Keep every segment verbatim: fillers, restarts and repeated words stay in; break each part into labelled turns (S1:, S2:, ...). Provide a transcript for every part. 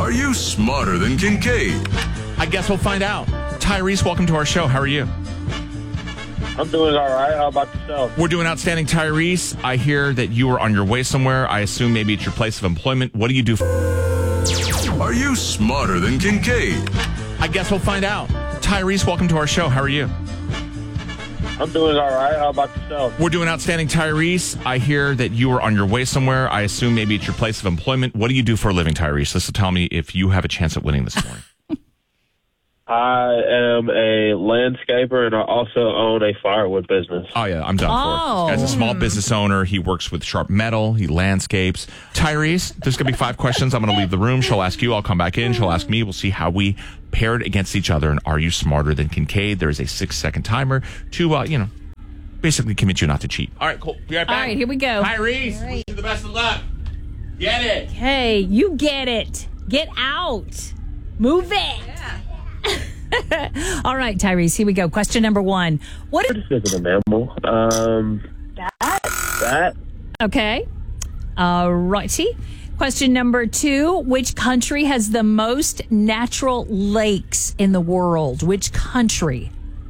S1: Are you smarter than Kincaid?
S2: I guess we'll find out. Tyrese, welcome to our show. How are you?
S3: I'm doing all right. How about yourself?
S2: We're doing outstanding. Tyrese, I hear that you are on your way somewhere. I assume maybe it's your place of employment. What do you do? For-
S1: Are you smarter than Kincaid?
S2: I guess we'll find out. Tyrese, welcome to our show. How are you?
S3: I'm doing all right. How about yourself?
S2: We're doing outstanding. Tyrese, I hear that you are on your way somewhere. I assume maybe it's your place of employment. What do you do for a living, Tyrese? This will tell me if you have a chance at winning this morning.
S3: I am a landscaper, and I also own a firewood business.
S2: Oh, yeah, I'm done
S4: Oh.
S2: for. As a small business owner, he works with sharp metal. He landscapes. Tyrese, there's going to be five questions. I'm going to leave the room. She'll ask you. I'll come back in. She'll ask me. We'll see how we paired against each other. And are you smarter than Kincaid? There is a six-second timer to, uh, you know, basically convince you not to cheat. All right, cool. Be right back.
S4: All right, here we go.
S2: Tyrese,
S4: All right.
S2: wish you the best of luck. Get it.
S4: Hey, you get it. Get out. Move it. All right, Tyrese, here we go. Question number one. What is...
S3: This isn't a mammal. Um, that? That?
S4: Okay. All righty. Question number two. Which country has the most natural lakes in the world? Which country?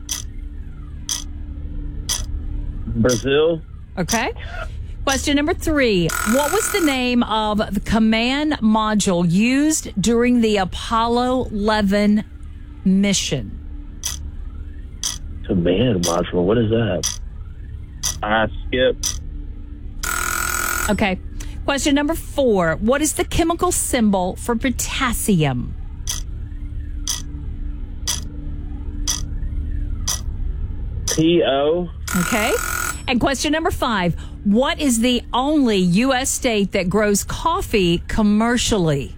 S3: Brazil?
S4: Okay. Question number three. What was the name of the command module used during the Apollo eleven mission?
S3: Command module. What is that? I skipped.
S4: Okay. Question number four. What is the chemical symbol for potassium?
S3: P O.
S4: Okay. And question number five. What is the only U S state that grows coffee commercially?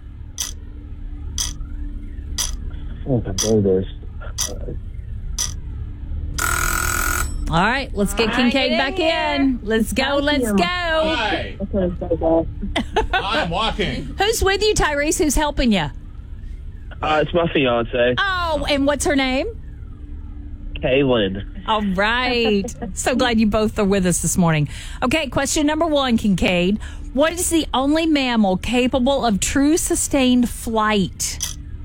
S3: Oh, I know this.
S4: All right, let's get Kincaid back in. Let's go, let's go.
S2: Hi. I'm walking.
S4: Who's with you, Tyrese? Who's helping you?
S3: Uh, it's my fiance,
S4: Oh, and what's her name?
S3: Kaylin.
S4: All right. So glad you both are with us this morning. Okay, question number one, Kincaid. What is the only mammal capable of true sustained flight?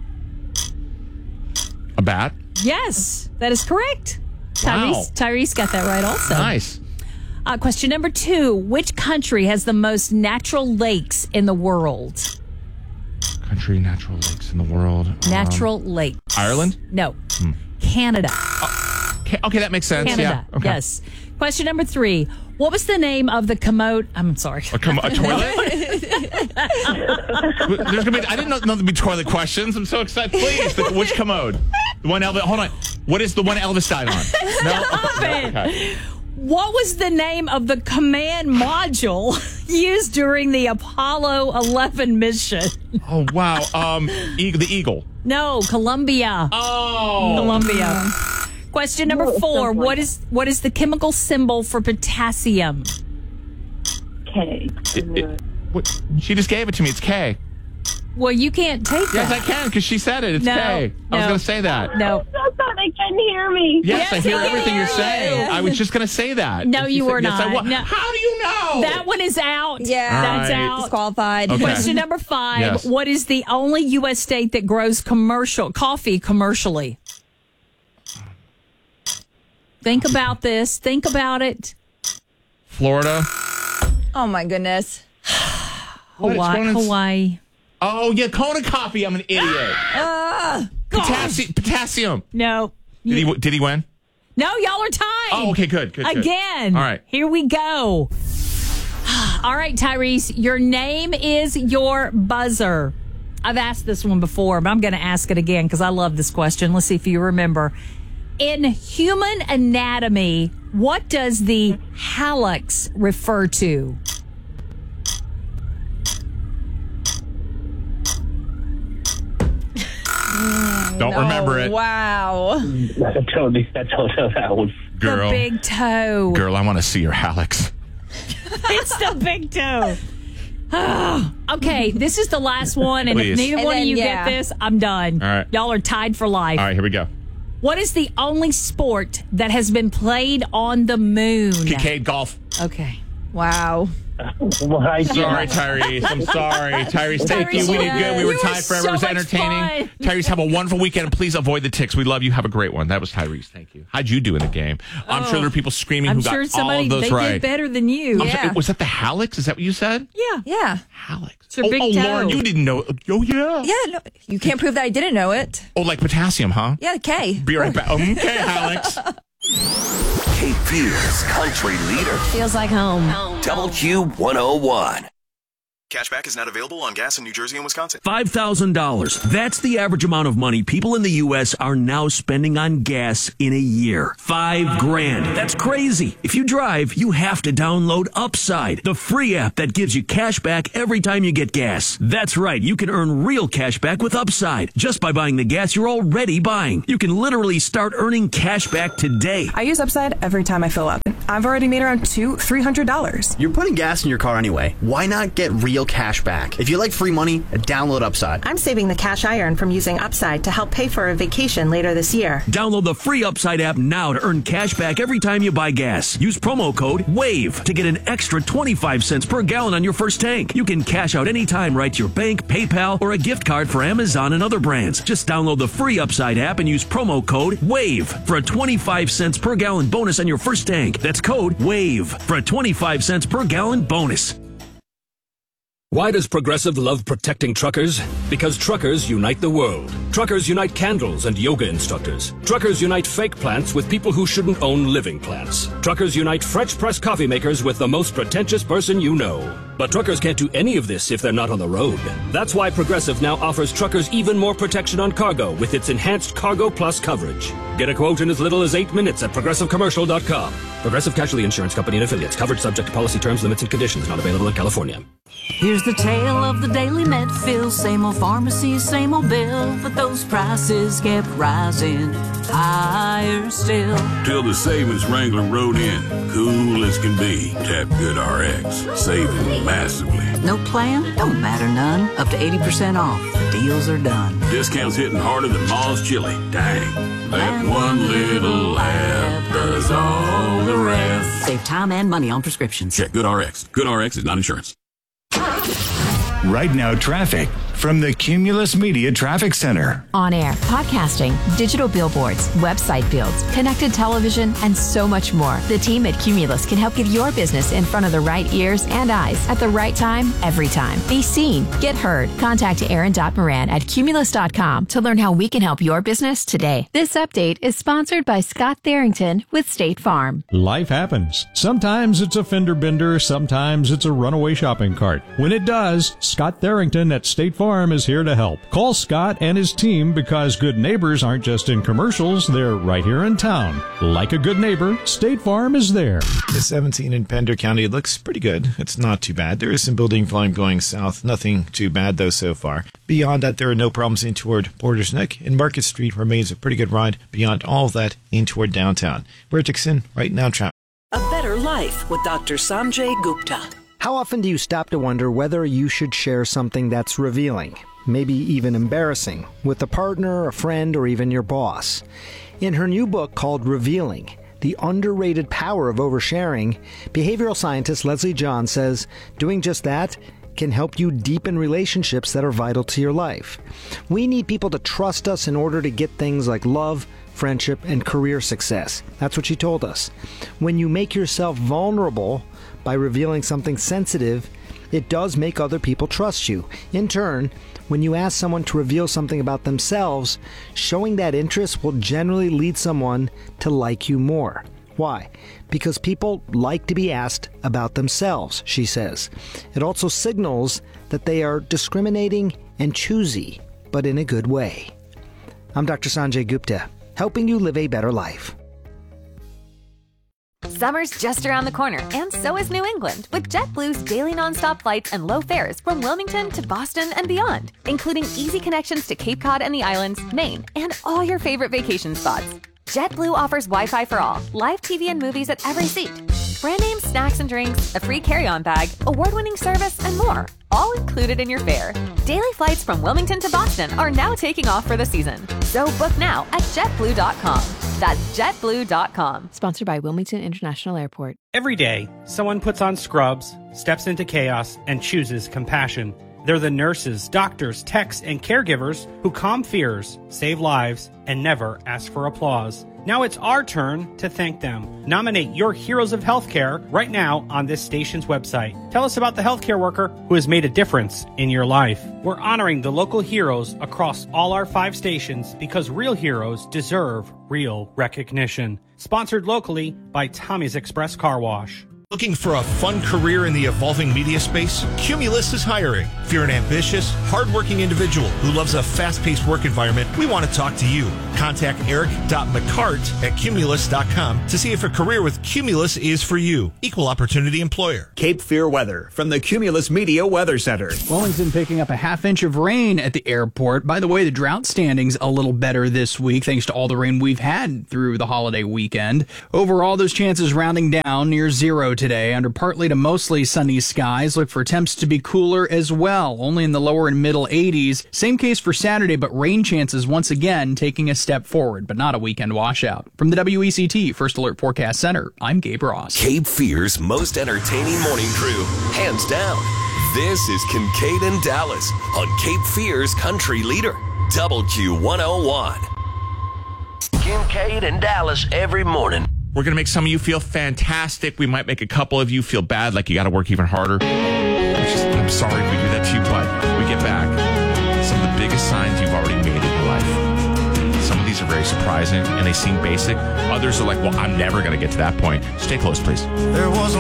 S2: A bat?
S4: Yes, that is correct.
S2: Wow.
S4: Tyrese, Tyrese got that right also.
S2: Nice.
S4: Uh, question number two. Which country has the most natural lakes in the world?
S2: Country, natural lakes in the world.
S4: Natural
S2: Um,
S4: lakes.
S2: Ireland?
S4: No. Canada.
S2: Okay, okay, that makes sense.
S4: Canada.
S2: Yeah. Okay.
S4: Yes. Question number three. What was the name of the commode? I'm sorry.
S2: A, com- a toilet? There's gonna be. I didn't know, know there'd be toilet questions. I'm so excited. Please, the, which commode? The one Elvis. Hold on. What is the one Elvis died on? No. Okay. no, okay.
S4: What was the name of the command module used during the Apollo eleven mission?
S2: Oh wow. Um, Eagle, the Eagle.
S4: No, Columbia.
S2: Oh.
S4: Columbia. Question number four. What is what is the chemical symbol for potassium?
S5: K.
S2: It- it- what, she just gave it to me. It's K.
S4: Well, you can't take
S2: Yes,
S4: that.
S2: I can because she said it. It's
S4: No,
S2: K. I was
S4: no.
S2: going to say that.
S4: No.
S5: I thought they couldn't hear me.
S2: Yes,
S4: Yes,
S2: I hear
S4: I can
S2: everything you're
S4: hear
S2: saying.
S4: you.
S2: I was just going to say that.
S4: No,
S2: And
S4: you
S2: she
S4: were
S2: said, yes, I
S4: not.
S2: wa-
S4: No.
S2: How do you know?
S4: That one is out.
S6: Yeah.
S4: That's
S2: All right.
S4: out.
S6: Disqualified.
S2: Okay.
S4: Question number five.
S2: Yes.
S4: What is the only U S state that grows commercial coffee commercially? Think about this. Think about it.
S2: Florida.
S6: Oh my goodness.
S2: What? It's
S4: Hawaii.
S2: going in-
S4: Hawaii.
S2: Oh, yeah, Kona coffee. I'm an idiot.
S4: Ah,
S2: Potassi- potassium.
S4: No.
S2: Did he, did he win?
S4: No, y'all are tied.
S2: Oh, okay, good, good, good.
S4: Again.
S2: All right.
S4: Here we go. All right, Tyrese, your name is your buzzer. I've asked this one before, but I'm going to ask it again because I love this question. Let's see if you remember. In human anatomy, what does the hallux refer to?
S2: Don't remember it.
S6: Wow.
S3: I don't, I don't know that one.
S2: Girl.
S4: The big toe.
S2: Girl, I want to see your hallux.
S4: It's the big toe. Oh, okay, this is the last one, and
S2: Please.
S4: if neither
S6: And
S4: one
S6: then,
S4: of you
S6: yeah.
S4: get this, I'm done.
S2: All right.
S4: Y'all are tied for life.
S2: All right, here we go.
S4: What is the only sport that has been played on the moon?
S2: Kincaid golf.
S4: Okay.
S6: Wow.
S3: My
S2: Sorry,
S3: God.
S2: Tyrese. I'm sorry. Tyrese, thank you. We did good. We were
S4: You
S2: tied
S4: were
S2: forever.
S4: so
S2: It was
S4: much
S2: entertaining.
S4: fun.
S2: Tyrese, have a wonderful weekend. And please avoid the ticks. We love you. Have a great one. That was Tyrese. Thank you. How'd you do in the game? I'm sure there are people screaming
S4: I'm
S2: who
S4: sure
S2: got
S4: somebody
S2: all of those
S4: they
S2: right.
S4: did better than you.
S2: I'm
S6: Yeah.
S2: sorry, was that the Hallex? Is that what you said?
S4: Yeah.
S6: Yeah.
S2: Hallex.
S4: It's your
S2: oh,
S4: big
S2: oh
S4: toe.
S2: Lauren, you didn't know. Oh, yeah.
S6: Yeah, no, you can't prove that I didn't know it.
S2: Oh, like potassium, huh?
S6: Yeah, K.
S2: Be right back. Okay, Hallex.
S7: Cape Fear's country leader,
S4: Feels like home.
S7: Double Q one oh one.
S8: Cashback is not available on gas in New Jersey and Wisconsin.
S9: five thousand dollars. That's the average amount of money people in the U S are now spending on gas in a year. Five grand. That's crazy. If you drive, you have to download Upside, the free app that gives you cash back every time you get gas. That's right. You can earn real cash back with Upside just by buying the gas you're already buying. You can literally start earning cash back today.
S10: I use Upside every time I fill up. I've already made around two, three hundred dollars.
S11: You're putting gas in your car anyway. Why not get real cash back? If you like free money, download Upside.
S10: I'm saving the cash I earn from using Upside to help pay for a vacation later this year.
S9: Download the free Upside app now to earn cash back every time you buy gas. Use promo code WAVE to get an extra twenty-five cents per gallon on your first tank. You can cash out anytime right to your bank, PayPal, or a gift card for Amazon and other brands. Just download the free Upside app and use promo code WAVE for a twenty-five cents per gallon bonus on your first tank. That's code WAVE for a twenty-five cents per gallon bonus.
S12: Why does Progressive love protecting truckers? Because truckers unite the world. Truckers unite candles and yoga instructors. Truckers unite fake plants with people who shouldn't own living plants. Truckers unite French press coffee makers with the most pretentious person you know. But truckers can't do any of this if they're not on the road. That's why Progressive now offers truckers even more protection on cargo with its enhanced Cargo Plus coverage. Get a quote in as little as eight minutes at progressive commercial dot com. Progressive Casualty Insurance Company and Affiliates. Coverage subject to policy terms, limits, and conditions. Not available in California.
S13: Here's the tale of the daily Medfield. Same old pharmacy, same old bill, but those prices kept rising higher still.
S1: Till the savings Wrangler rode in. Cool as can be. Tap Good R X. Saving massively.
S13: No plan? Don't matter none. Up to eighty percent off. The deals are done.
S1: Discounts hitting harder than Ma's chili. Dang. That one little app does all the rest.
S13: Save time and money on prescriptions.
S1: Check Good R X. Good R X is not insurance.
S14: Right now, traffic from the Cumulus Media Traffic Center.
S15: On air, podcasting, digital billboards, website builds, connected television, and so much more. The team at Cumulus can help get your business in front of the right ears and eyes at the right time, every time. Be seen, get heard. Contact Aaron Moran at cumulus dot com to learn how we can help your business today. This update is sponsored by Scott Tharrington with State Farm.
S16: Life happens. Sometimes it's a fender bender, sometimes it's a runaway shopping cart. When it does, Scott Tharrington at State Farm is here to help. Call Scott and his team because good neighbors aren't just in commercials, they're right here in town. Like a good neighbor, State Farm is there.
S17: The seventeen in Pender County looks pretty good. It's not too bad. There is some building volume going south. Nothing too bad, though, so far. Beyond that, there are no problems in toward Porter's Neck, and Market Street remains a pretty good ride. Beyond all of that, in toward downtown. We're Dixon, right now, traffic.
S18: A better life with Doctor Sanjay Gupta.
S19: How often do you stop to wonder whether you should share something that's revealing, maybe even embarrassing, with a partner, a friend, or even your boss? In her new book called Revealing, The Underrated Power of Oversharing, behavioral scientist Leslie John says doing just that can help you deepen relationships that are vital to your life. We need people to trust us in order to get things like love, friendship, and career success. That's what she told us. When you make yourself vulnerable by revealing something sensitive, it does make other people trust you. In turn, when you ask someone to reveal something about themselves, showing that interest will generally lead someone to like you more. Why? Because people like to be asked about themselves, she says. It also signals that they are discriminating and choosy, but in a good way. I'm Doctor Sanjay Gupta, helping you live a better life.
S20: Summer's just around the corner, and so is New England, with JetBlue's daily nonstop flights and low fares from Wilmington to Boston and beyond, including easy connections to Cape Cod and the islands, Maine, and all your favorite vacation spots. JetBlue offers Wi-Fi for all, live T V and movies at every seat, brand name snacks and drinks, a free carry-on bag, award-winning service, and more, all included in your fare. Daily flights from Wilmington to Boston are now taking off for the season, so book now at jet blue dot com. That's jet blue dot com.
S15: Sponsored by Wilmington International Airport.
S21: Every day, someone puts on scrubs, steps into chaos, and chooses compassion. They're the nurses, doctors, techs, and caregivers who calm fears, save lives, and never ask for applause. Now it's our turn to thank them. Nominate your heroes of healthcare right now on this station's website. Tell us about the healthcare worker who has made a difference in your life. We're honoring the local heroes across all our five stations because real heroes deserve real recognition. Sponsored locally by Tommy's Express Car Wash.
S22: Looking for a fun career in the evolving media space? Cumulus is hiring. If you're an ambitious, hardworking individual who loves a fast-paced work environment, we want to talk to you. Contact eric dot mccart at cumulus dot com to see if a career with Cumulus is for you. Equal opportunity employer.
S23: Cape Fear weather from the Cumulus Media Weather Center.
S24: Wilmington picking up a half inch of rain at the airport. By the way, the drought standing's a little better this week thanks to all the rain we've had through the holiday weekend. Overall, those chances rounding down near zero today under partly to mostly sunny skies. Look for temps to be cooler as well, only in the lower and middle eighties. Same case for Saturday, but rain chances once again taking a step forward, but not a weekend washout. From the W E C T First Alert Forecast Center, I'm Gabe Ross.
S7: Cape Fear's most entertaining morning crew, hands down. This is Kincaid and Dallas on Cape Fear's country leader, W Q one oh one.
S25: Kincaid and Dallas every morning.
S2: We're going to make some of you feel fantastic. We might make a couple of you feel bad, like you got to work even harder. Just, I'm sorry if we do that to you, but we get back some of the biggest signs you've already made in your life. Some of these are very surprising, and they seem basic. Others are like, well, I'm never going to get to that point. Stay close, please.
S26: There was a